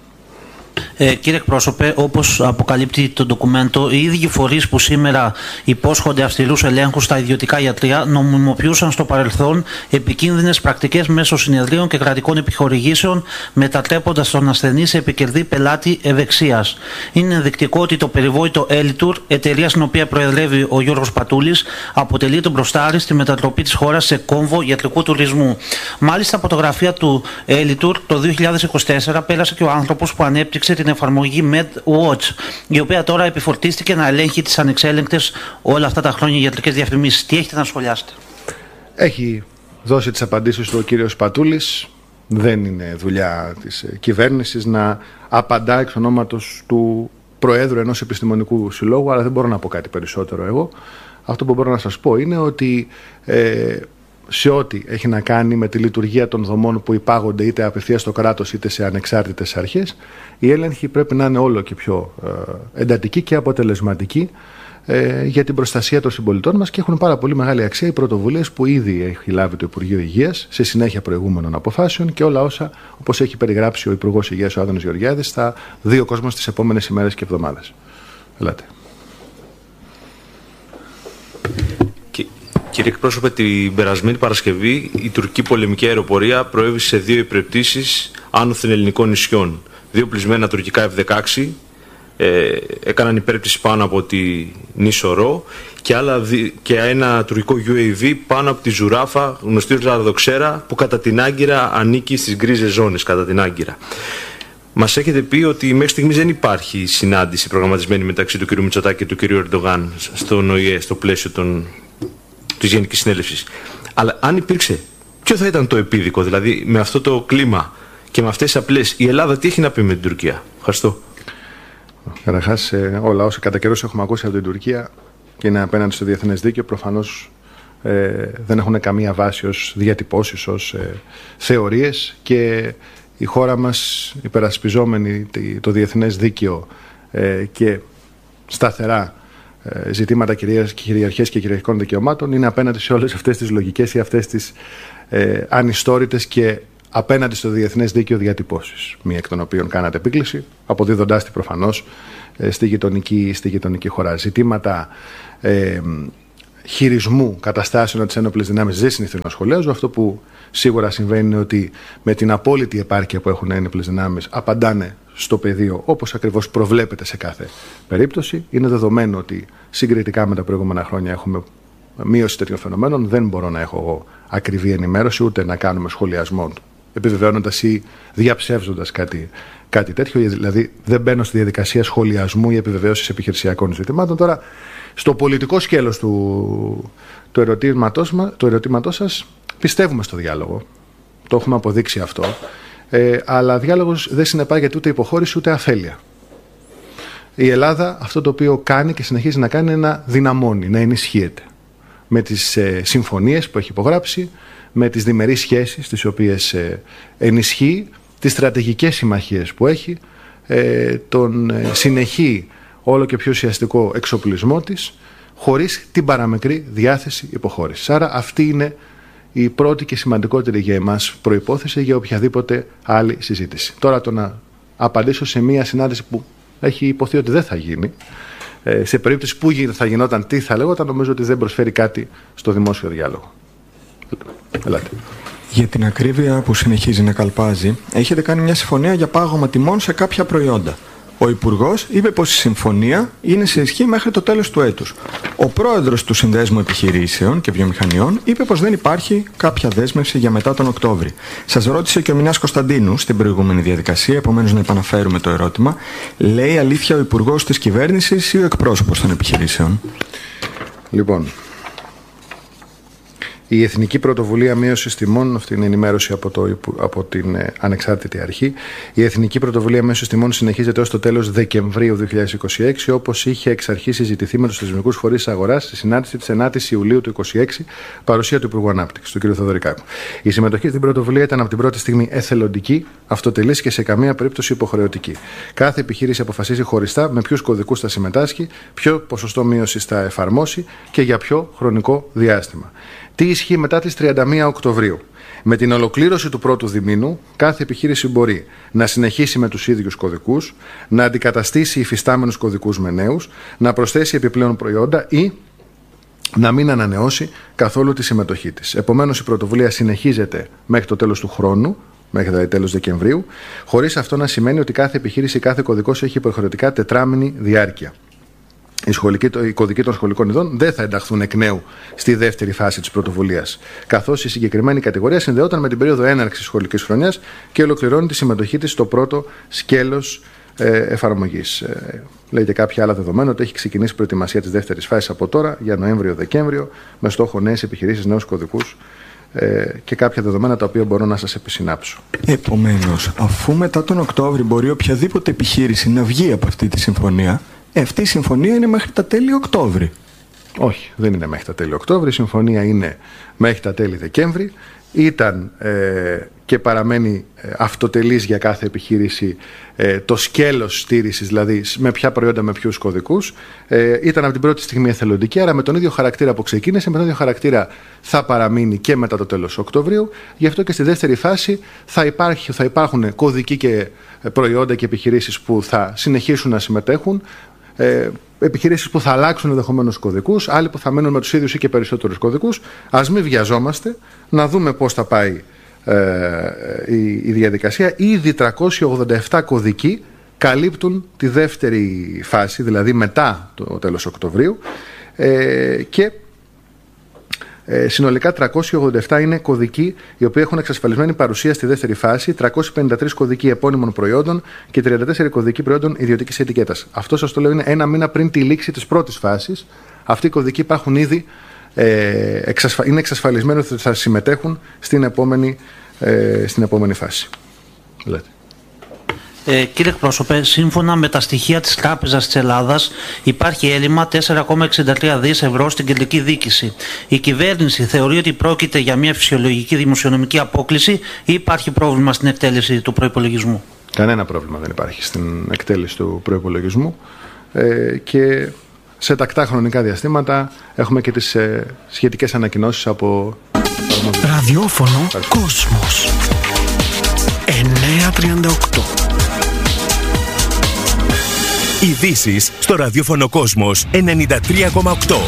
Ε, κύριε εκπρόσωπε, όπως αποκαλύπτει το ντοκουμέντο, οι ίδιοι φορείς που σήμερα υπόσχονται αυστηρούς ελέγχους στα ιδιωτικά ιατρεία νομιμοποιούσαν στο παρελθόν επικίνδυνες πρακτικές μέσω συνεδρίων και κρατικών επιχορηγήσεων, μετατρέποντας τον ασθενή σε επικερδή πελάτη ευεξίας. Είναι ενδεικτικό ότι το περιβόητο Elitour, εταιρεία στην οποία προεδρεύει ο Γιώργος Πατούλης, αποτελεί τον μπροστάρι στη μετατροπή της χώρας σε κόμβο ιατρικού τουρισμού. Μάλιστα, φωτογραφία του Elitour το δύο χιλιάδες είκοσι τέσσερα πέρασε και ο άνθρωπος που ανέπτυξε την εφαρμογή MedWatch, η οποία τώρα επιφορτίστηκε να ελέγχει τις ανεξέλεγκτες όλα αυτά τα χρόνια ιατρικές διαφημίσεις. Τι έχετε να σχολιάσετε? Έχει δώσει τις απαντήσεις του ο κύριος Πατούλης. Δεν είναι δουλειά της κυβέρνησης να απαντά εξ ονόματος του Προέδρου ενός επιστημονικού συλλόγου, αλλά δεν μπορώ να πω κάτι περισσότερο εγώ. Αυτό που μπορώ να σας πω είναι ότι ε, σε ό,τι έχει να κάνει με τη λειτουργία των δομών που υπάγονται είτε απευθείας στο κράτος είτε σε ανεξάρτητες αρχές, η έλεγχη πρέπει να είναι όλο και πιο ε, εντατική και αποτελεσματική ε, για την προστασία των συμπολιτών μας, και έχουν πάρα πολύ μεγάλη αξία οι πρωτοβουλίες που ήδη έχει λάβει το Υπουργείο Υγείας σε συνέχεια προηγούμενων αποφάσεων και όλα όσα, όπως έχει περιγράψει ο Υπουργός Υγείας ο Άδωνης Γεωργιάδης, θα δει ο κόσμος τις επόμενες ημέρες και εβδομάδες. Ελάτε. Κύριε εκπρόσωπε, την περασμένη Παρασκευή η τουρκική πολεμική αεροπορία προέβησε σε δύο υπερπτήσεις άνωθεν ελληνικών νησιών. Δύο πλεισμένα τουρκικά εφ δεκαέξι ε, έκαναν υπέρπτυση πάνω από τη νήσο Ρο και, άλλα, και ένα τουρκικό γιου έι βι πάνω από τη Ζουράφα, γνωστή ως Ραδοξέρα, που κατά την Άγκυρα ανήκει στις γκρίζες ζώνες, κατά την Άγκυρα. Μας έχετε πει ότι μέχρι στιγμής δεν υπάρχει συνάντηση προγραμματισμένη μεταξύ του κ. Μητσοτάκη και του κ. Ερντογάν στον Ο Ε Ε, στο πλαίσιο των της Γενικής Συνέλευσης. Αλλά αν υπήρξε, ποιο θα ήταν το επίδικο, δηλαδή με αυτό το κλίμα και με αυτές τις απλές, η Ελλάδα τι έχει να πει με την Τουρκία? Ευχαριστώ. Καταρχάς, όλα όσα κατά καιρός έχουμε ακούσει από την Τουρκία και είναι απέναντι στο διεθνές δίκαιο, προφανώς ε, δεν έχουν καμία βάση ως διατυπώσεις, ως ε, θεωρίες, και η χώρα μας, υπερασπιζόμενη το διεθνές δίκαιο ε, και σταθερά ζητήματα κυριαρχίας και κυριαρχικών δικαιωμάτων, είναι απέναντι σε όλες αυτές τις λογικές ή αυτές τις ε, ανιστόρητες και απέναντι στο διεθνές δίκαιο διατυπώσεις, μία εκ των οποίων κάνατε επίκληση, αποδίδοντάς τη προφανώς στη γειτονική, στη γειτονική χώρα. Ζητήματα ε, χειρισμού καταστάσεων της ένοπλες δυνάμεις δεν συνηθίζω να σχολιάζω. Αυτό που σίγουρα συμβαίνει είναι ότι με την απόλυτη επάρκεια που έχουν οι ένοπλες δυνάμεις απαντάνε στο πεδίο όπως ακριβώς προβλέπεται σε κάθε περίπτωση. Είναι δεδομένο ότι συγκριτικά με τα προηγούμενα χρόνια έχουμε μείωση τέτοιων φαινομένων. Δεν μπορώ να έχω εγώ ακριβή ενημέρωση ούτε να κάνουμε σχολιασμό επιβεβαιώνοντας ή διαψεύδοντας κάτι, κάτι τέτοιο. Δηλαδή δεν μπαίνω στη διαδικασία σχολιασμού ή επιβεβαίωσης επιχειρησιακών ζητημάτων. Τώρα, στο πολιτικό σκέλος του, του, ερωτήματός, του ερωτήματός σας, πιστεύουμε στο διάλογο. Το έχουμε αποδείξει αυτό. Ε, αλλά διάλογος δεν συνεπάγεται ούτε υποχώρηση ούτε αφέλεια. Η Ελλάδα αυτό το οποίο κάνει και συνεχίζει να κάνει είναι να δυναμώνει, να ενισχύεται. Με τις ε, συμφωνίες που έχει υπογράψει, με τις διμερείς σχέσεις τις οποίες ε, ενισχύει, τις στρατηγικές συμμαχίες που έχει, ε, τον ε, συνεχή όλο και πιο ουσιαστικό εξοπλισμό της, χωρίς την παραμικρή διάθεση υποχώρησης. Άρα αυτή είναι η πρώτη και σημαντικότερη για εμάς προϋπόθεση για οποιαδήποτε άλλη συζήτηση. Τώρα το να απαντήσω σε μία συνάντηση που έχει υποθεί ότι δεν θα γίνει, σε περίπτωση που θα γινόταν τι θα λέγονταν, νομίζω ότι δεν προσφέρει κάτι στο δημόσιο διάλογο. Ελάτε. Για την ακρίβεια που συνεχίζει να καλπάζει, έχετε κάνει μια συμφωνία για πάγωμα τιμών σε κάποια προϊόντα. Ο Υπουργός είπε πως η συμφωνία είναι σε ισχύ μέχρι το τέλος του έτους. Ο Πρόεδρος του Συνδέσμου Επιχειρήσεων και Βιομηχανιών είπε πως δεν υπάρχει κάποια δέσμευση για μετά τον Οκτώβρη. Σας ρώτησε και ο Μινάς Κωνσταντίνου στην προηγούμενη διαδικασία, επομένως να επαναφέρουμε το ερώτημα. Λέει αλήθεια ο Υπουργός της Κυβέρνησης ή ο εκπρόσωπος των επιχειρήσεων? Λοιπόν, η Εθνική Πρωτοβουλία Μείωσης Τιμών, αυτή είναι η ενημέρωση από, το, από την ε, Ανεξάρτητη Αρχή. Η Εθνική Πρωτοβουλία Μείωσης Τιμών συνεχίζεται ως το τέλος Δεκεμβρίου δύο χιλιάδες είκοσι έξι, όπως είχε εξ αρχής συζητηθεί με τους θεσμικούς φορείς της αγοράς στη συνάντηση της ενάτης Ιουλίου του είκοσι έξι, παρουσία του Υπουργού Ανάπτυξης, του κ. Θοδωρικάκου. Η συμμετοχή στην πρωτοβουλία ήταν από την πρώτη στιγμή εθελοντική, αυτοτελής και σε καμία περίπτωση υποχρεωτική. Κάθε επιχείρηση αποφασίζει χωριστά με ποιους κωδικούς θα συμμετάσχει, ποιο ποσοστό μείωσης θα εφαρμόσει και για ποιο χρονικό διάστημα. Τι ισχύει μετά τις τριάντα μία Οκτωβρίου? Με την ολοκλήρωση του πρώτου διμήνου, κάθε επιχείρηση μπορεί να συνεχίσει με τους ίδιους κωδικούς, να αντικαταστήσει υφιστάμενους κωδικούς με νέους, να προσθέσει επιπλέον προϊόντα ή να μην ανανεώσει καθόλου τη συμμετοχή της. Επομένως, η πρωτοβουλία συνεχίζεται μέχρι το τέλος του χρόνου, μέχρι το τέλος Δεκεμβρίου, χωρίς αυτό να σημαίνει ότι κάθε επιχείρηση, κάθε κωδικός έχει υποχρεωτικά τετράμηνη διάρκεια. Οι, σχολικοί, οι κωδικοί των σχολικών ειδών δεν θα ενταχθούν εκ νέου στη δεύτερη φάση της πρωτοβουλίας, καθώς η συγκεκριμένη κατηγορία συνδεόταν με την περίοδο έναρξης σχολικής χρονιάς και ολοκληρώνει τη συμμετοχή της στο πρώτο σκέλος ε, εφαρμογής. Ε, λέει και κάποια άλλα δεδομένα ότι έχει ξεκινήσει η προετοιμασία της δεύτερης φάσης από τώρα για Νοέμβριο-Δεκέμβριο, με στόχο νέες επιχειρήσεις, νέους κωδικούς ε, και κάποια δεδομένα τα οποία μπορώ να σας επισυνάψω. Επομένως, αφού μετά τον Οκτώβρη μπορεί οποιαδήποτε επιχείρηση να βγει από αυτή τη συμφωνία, αυτή η συμφωνία είναι μέχρι τα τέλη Οκτώβρη. Όχι, δεν είναι μέχρι τα τέλη Οκτώβρη. Η συμφωνία είναι μέχρι τα τέλη Δεκέμβρη. Ήταν ε, και παραμένει ε, αυτοτελής για κάθε επιχείρηση ε, το σκέλος στήρησης, δηλαδή με ποια προϊόντα, με ποιους κωδικούς. Ε, ήταν από την πρώτη στιγμή εθελοντική, άρα με τον ίδιο χαρακτήρα που ξεκίνησε, με τον ίδιο χαρακτήρα θα παραμείνει και μετά το τέλος Οκτωβρίου. Γι' αυτό και στη δεύτερη φάση θα, υπάρχει, θα υπάρχουν κωδικοί και προϊόντα και επιχειρήσεις που θα συνεχίσουν να συμμετέχουν. Ε, επιχειρήσεις που θα αλλάξουν ενδεχομένως κωδικούς, άλλοι που θα μένουν με τους ίδιους ή και περισσότερους κωδικούς. Ας μην βιαζόμαστε, να δούμε πώς θα πάει ε, η, η διαδικασία. Ήδη τριακόσιοι ογδόντα επτά κωδικοί καλύπτουν τη δεύτερη φάση, δηλαδή μετά το τέλος Οκτωβρίου, ε, και Ε, συνολικά τριακόσιοι ογδόντα επτά είναι κωδικοί οι οποίοι έχουν εξασφαλισμένη παρουσία στη δεύτερη φάση, τριακόσιοι πενήντα τρεις κωδικοί επώνυμων προϊόντων και τριάντα τέσσερις κωδικοί προϊόντων ιδιωτικής ετικέτας. Αυτό σας το λέω είναι ένα μήνα πριν τη λήξη της πρώτης φάσης. Αυτοί οι κωδικοί υπάρχουν ήδη, ε, εξασφα... είναι εξασφαλισμένοι ότι θα συμμετέχουν στην επόμενη, ε, στην επόμενη φάση. Λέτε. Ε, κύριε εκπρόσωπε, σύμφωνα με τα στοιχεία της Τράπεζας της Ελλάδας, υπάρχει έλλειμμα τέσσερα κόμμα εξήντα τρία δισεκατομμύρια ευρώ στην κεντρική διοίκηση. Η κυβέρνηση θεωρεί ότι πρόκειται για μια φυσιολογική δημοσιονομική απόκλιση ή υπάρχει πρόβλημα στην εκτέλεση του προϋπολογισμού? Κανένα πρόβλημα δεν υπάρχει στην εκτέλεση του προϋπολογισμού ε, και σε τακτά χρονικά διαστήματα έχουμε και τις ε, σχετικές ανακοινώσεις από... Ραδιόφωνο Κόσμος εννιακόσια τριάντα οκτώ. Ειδήσεις στο ραδιόφωνο Κόσμος ενενήντα τρία κόμμα οκτώ.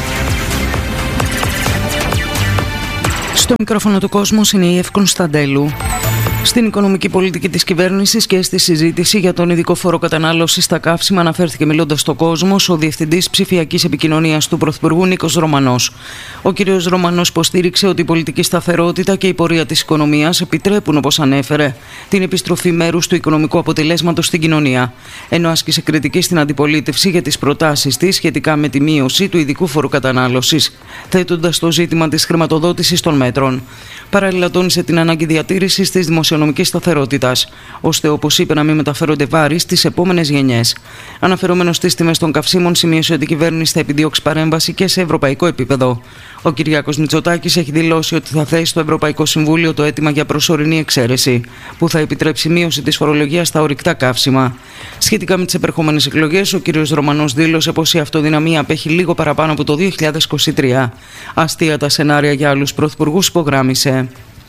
Στο μικρόφωνο του Κόσμος είναι η Ευ Κωνσταντέλου. Στην οικονομική πολιτική της κυβέρνησης και στη συζήτηση για τον ειδικό φόρο κατανάλωσης στα καύσιμα αναφέρθηκε μιλώντας στο Κόσμος ο Διευθυντής Ψηφιακής Επικοινωνίας του Πρωθυπουργού Νίκος Ρωμανός. Ο κ. Ρωμανός υποστήριξε ότι η πολιτική σταθερότητα και η πορεία της οικονομίας επιτρέπουν, όπως ανέφερε, την επιστροφή μέρους του οικονομικού αποτελέσματος στην κοινωνία, ενώ άσκησε κριτική στην αντιπολίτευση για τις προτάσεις της σχετικά με τη μείωση του ειδικού φόρου κατανάλωσης, θέτοντας το ζήτημα της χρηματοδότησης των μέτρων. Παράλληλα, τόνισε την ανάγκη διατήρησης της δημοσιονομικής σταθερότητας, ώστε, όπως είπε, να μην μεταφέρονται βάρη στις επόμενες γενιές. Αναφερόμενος στις τιμές των καυσίμων, σημείωσε ότι η κυβέρνηση θα επιδιώξει παρέμβαση και σε ευρωπαϊκό επίπεδο. Ο Κυριάκος Μητσοτάκης έχει δηλώσει ότι θα θέσει στο Ευρωπαϊκό Συμβούλιο το αίτημα για προσωρινή εξαίρεση, που θα επιτρέψει μείωση της φορολογίας στα ορυκτά καύσιμα. Σχετικά με τις επερχόμενες εκλογές, ο κ. Ρωμανός δήλωσε πως η αυτοδυναμία απέχει λίγο παραπάνω από το δύο χιλιάδες είκοσι τρία. Αστεία τα σενάρια για άλλους πρωθυπουργούς, υπογράμμισε.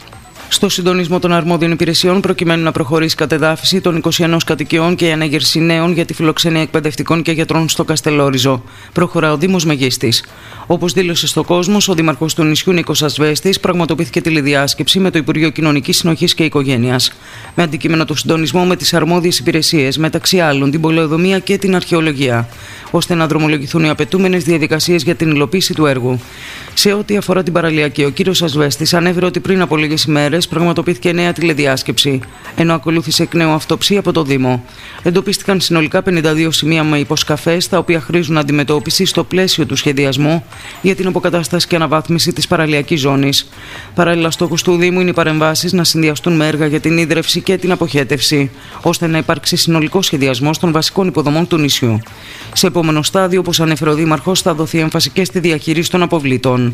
Στο συντονισμό των αρμόδιων υπηρεσιών, προκειμένου να προχωρήσει η κατεδάφιση των είκοσι ένα κατοικιών και η ανέγερση νέων για τη φιλοξενία εκπαιδευτικών και γιατρών στο Καστελόριζο, προχωρά ο Δήμος Μεγίστης. Όπως δήλωσε στο Κόσμος, ο Δήμαρχος του νησιού Νίκος Ασβέστης πραγματοποιήθηκε τηλεδιάσκεψη με το Υπουργείο Κοινωνικής Συνοχής και Οικογένειας, με αντικείμενο το συντονισμό με τις αρμόδιες υπηρεσίες, μεταξύ άλλων την πολεοδομία και την αρχαιολογία, ώστε να δρομολογηθούν οι απαιτούμενες διαδικασίες για την υλοποίηση του έργου. Σε ό,τι αφορά την παραλιακή, ο κ. Ασβέστης ανέφερε ότι πριν από λίγες ημέρες πραγματοποιήθηκε νέα τηλεδιάσκεψη, ενώ ακολούθησε εκ νέου αυτοψία από το Δήμο. Εντοπίστηκαν συνολικά πενήντα δύο σημεία με υποσκαφές, τα οποία χρήζουν αντιμετώπιση στο πλαίσιο του σχεδιασμού για την αποκατάσταση και αναβάθμιση της παραλιακής ζώνης. Παράλληλα, στόχος του Δήμου είναι οι παρεμβάσεις να συνδυαστούν με έργα για την ίδρυυση και την αποχέτευση, ώστε να υπάρξει συνολικός σχεδιασμός των βασικών υποδομών του νησιού. Σε επόμενο στάδιο, όπως ανέφερε ο Δήμαρχος, θα δοθεί έμφαση και στη διαχείριση των αποβλήτων.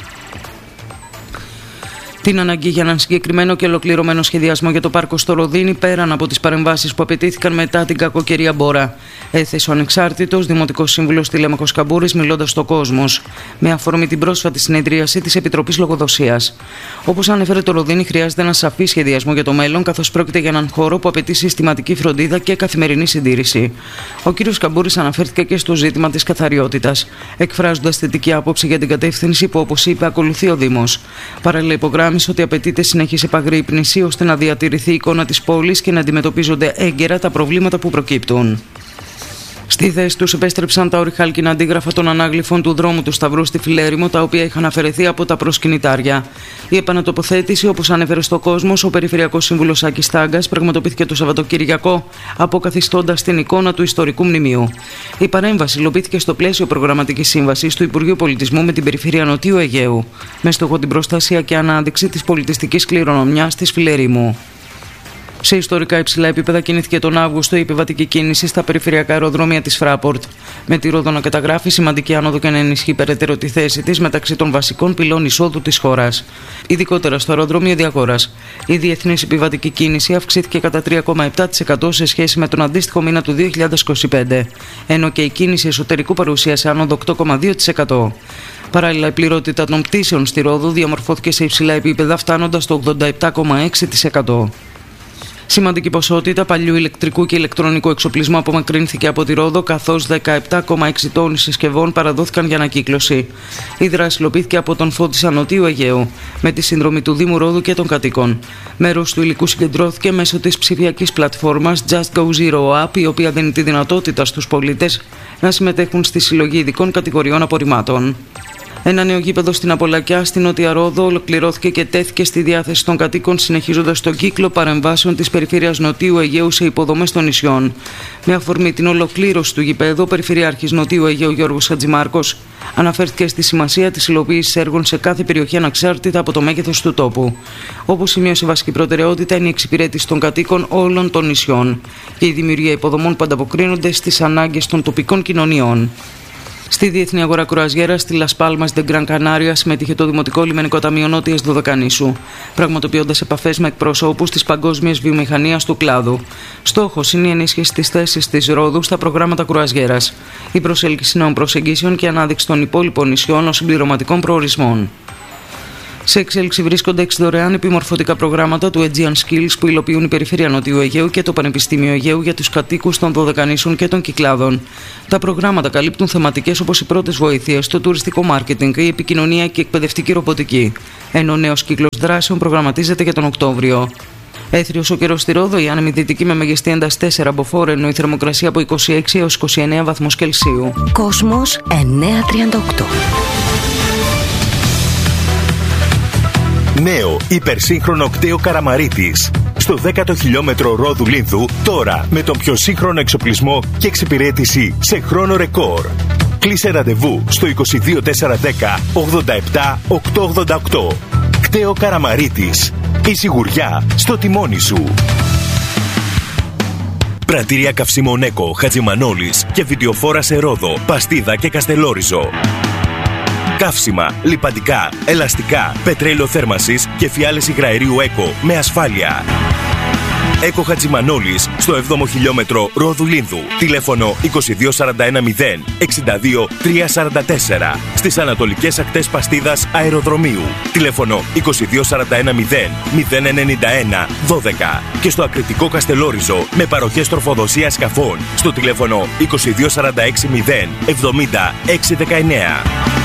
Την αναγκή για έναν συγκεκριμένο και ολοκληρωμένο σχεδιασμό για το πάρκο στο Ροδίνι, πέραν από τις παρεμβάσεις που απαιτήθηκαν μετά την κακοκαιρία Μπόρα, έθεσε ο ανεξάρτητος Δημοτικός Σύμβουλος Τηλέμαχος Καμπούρης μιλώντας στο Κόσμος, με αφορμή την πρόσφατη συνεδρίαση της Επιτροπής Λογοδοσίας. Όπως ανέφερε, το Ροδίνι χρειάζεται ένα σαφή σχεδιασμό για το μέλλον, καθώς πρόκειται για έναν χώρο που απαιτεί συστηματική φροντίδα και καθημερινή συντήρηση. Ο κ. Καμπούρης αναφέρθηκε και στο ζήτημα της καθαριότητας, εκφράζοντας θετική άποψη για την κατεύθυνση που, όπως είπε, ακολουθεί ο Δήμος. Παράλληλα, ότι απαιτείται συνεχής επαγρύπνηση ώστε να διατηρηθεί η εικόνα της πόλης και να αντιμετωπίζονται έγκαιρα τα προβλήματα που προκύπτουν. Στη θέση τους επέστρεψαν τα ορυχάλκινα αντίγραφα των ανάγλυφων του δρόμου του Σταυρού στη Φιλέρημο, τα οποία είχαν αφαιρεθεί από τα προσκυνητάρια. Η επανατοποθέτηση, όπως ανέφερε στο Κόσμος, ο Περιφερειακός Σύμβουλος Άκης Τάγκας, πραγματοποιήθηκε το Σαββατοκυριακό, αποκαθιστώντας την εικόνα του ιστορικού μνημείου. Η παρέμβαση υλοποιήθηκε στο πλαίσιο προγραμματικής σύμβασης του Υπουργείου Πολιτισμού με την Περιφέρεια Νοτιού Αιγαίου, με στόχο την προστασία και ανάδειξη της πολιτιστικής κληρονομιάς της Φιλερήμου. Σε ιστορικά υψηλά επίπεδα κινήθηκε τον Αύγουστο η επιβατική κίνηση στα περιφερειακά αεροδρόμια της Φράπορτ, με τη Ρόδο να καταγράφει σημαντική άνοδο και να ενισχύει περαιτέρω τη θέση της μεταξύ των βασικών πυλών εισόδου της χώρας. Ειδικότερα στο αεροδρόμιο Διαγόρας, η διεθνής επιβατική κίνηση αυξήθηκε κατά τρία κόμμα επτά τοις εκατό σε σχέση με τον αντίστοιχο μήνα του δύο χιλιάδες είκοσι πέντε, ενώ και η κίνηση εσωτερικού παρουσίασε άνοδο οκτώ κόμμα δύο τοις εκατό. Παράλληλα, η πληρότητα των πτήσεων στη Ρόδο διαμορφώθηκε σε υψηλά επίπεδα, φτάνοντας στο ογδόντα επτά κόμμα έξι τοις εκατό. Σημαντική ποσότητα παλιού ηλεκτρικού και ηλεκτρονικού εξοπλισμού απομακρύνθηκε από τη Ρόδο, καθώς δεκαεπτά κόμμα έξι τόνοι συσκευών παραδόθηκαν για ανακύκλωση. Η δράση υλοποιήθηκε από τον Φώτισσα Νοτίου Αιγαίου, με τη συνδρομή του Δήμου Ρόδου και των κατοίκων. Μέρος του υλικού συγκεντρώθηκε μέσω της ψηφιακής πλατφόρμας Just Go Zero App, η οποία δίνει τη δυνατότητα στους πολίτες να συμμετέχουν στη συλλογή ειδικών κατηγοριών απορριμμάτων. Ένα νέο γήπεδο στην Απολακιά, στην Νότια Ρόδο, ολοκληρώθηκε και τέθηκε στη διάθεση των κατοίκων, συνεχίζοντας τον κύκλο παρεμβάσεων της Περιφέρειας Νοτιού Αιγαίου σε υποδομές των νησιών. Με αφορμή την ολοκλήρωση του γηπέδου, ο Περιφερειάρχης Νοτιού Αιγαίου Γιώργος Χατζημάρκος αναφέρθηκε στη σημασία της υλοποίησης έργων σε κάθε περιοχή αναξάρτητα από το μέγεθος του τόπου. Όπως σημείωσε, βασική προτεραιότητα είναι η εξυπηρέτηση των κατοίκων όλων των νησιών και η δημιουργία υποδομών που ανταποκρίνονται στις ανάγκες των τοπικών κοινωνιών. Στη Διεθνή Αγορά Κρουαζιέρας στη Las Palmas de Gran Canaria συμμετείχε το Δημοτικό Λιμενικό Ταμείο Νότιας Δωδεκανήσου, πραγματοποιώντας επαφές με εκπροσώπους της παγκόσμιας βιομηχανίας του κλάδου. Στόχος είναι η ενίσχυση της θέσης της Ρόδου στα προγράμματα κρουαζιέρας, η προσέλκυση νέων προσεγγίσεων και η ανάδειξη των υπόλοιπων νησιών ως συμπληρωματικών προορισμών. Σε εξέλιξη βρίσκονται έξι δωρεάν επιμορφωτικά προγράμματα του Aegean Skills που υλοποιούν η Περιφέρεια Νοτιού Αιγαίου και το Πανεπιστήμιο Αιγαίου για τους κατοίκους των δώδεκα νήσων και των Κυκλάδων. Τα προγράμματα καλύπτουν θεματικές όπως οι πρώτες βοήθειες, το τουριστικό μάρκετινγκ, η επικοινωνία και η εκπαιδευτική ρομποτική. Ενώ ο νέος κύκλος δράσεων προγραμματίζεται για τον Οκτώβριο. Έθριος ο καιρός στη Ρόδο, η άνεμη δυτική με μεγιστή ένταση τέσσερα μποφόρ, ενώ η θερμοκρασία από είκοσι έξι έως είκοσι εννέα βαθμούς Κελσίου. Κόσμος εννιακόσια τριάντα οκτώ. Νέο υπερσύγχρονο κτέο Καραμαρίτης. Στο δέκατο χιλιόμετρο Ρόδου Λίνθου, τώρα με τον πιο σύγχρονο εξοπλισμό και εξυπηρέτηση σε χρόνο ρεκόρ. Κλείσε ραντεβού στο είκοσι δύο τετρακόσια δέκα ογδόντα επτά οκτακόσια ογδόντα οκτώ. Κτέο Καραμαρίτης. Η σιγουριά στο τιμόνι σου. Πρατήρια καυσίμων Έκο, Χατζημανόλης και βιντεοφόρα σε Ρόδο, Παστίδα και Καστελόριζο. Καύσιμα, λιπαντικά, ελαστικά, πετρέλαιο θέρμανσης και φιάλες υγραερίου Έκο με ασφάλεια. Έκο Χατζημανόλης στο έβδομο χιλιόμετρο Ρόδου Λίνθου. Τηλέφωνο είκοσι δύο σαράντα ένα μηδέν εξήντα δύο τριακόσια σαράντα τέσσερα. Στις ανατολικές ακτές Παστίδας Αεροδρομίου. Τηλέφωνο είκοσι δύο σαράντα ένα μηδέν μηδέν ενενήντα ένα δώδεκα. Και στο ακριτικό Καστελόριζο με παροχές τροφοδοσίας σκαφών στο τηλέφωνο είκοσι δύο σαράντα έξι μηδέν εβδομήντα έξι δεκαεννέα.